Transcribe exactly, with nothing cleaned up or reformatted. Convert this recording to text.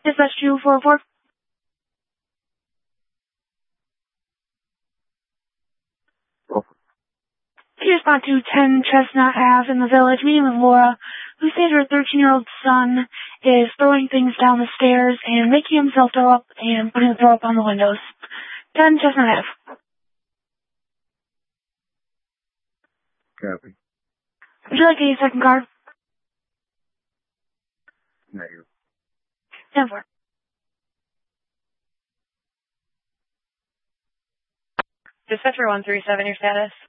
Dispatch two four four. Can you respond to ten Chestnut Ave in the Village, meeting with Laura, who said her thirteen-year-old son is throwing things down the stairs and making himself throw up and putting the throw up on the windows. ten Chestnut Ave. Copy. Would you like a second card? Negative. ten four. Dispatcher one three seven, your status?